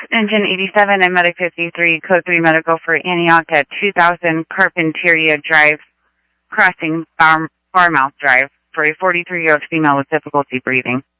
Engine 87 and Medic 53, Code 3 Medical for Antioch at 2000 Carpinteria Drive, crossing Barmouth Drive for a 43-year-old female with difficulty breathing.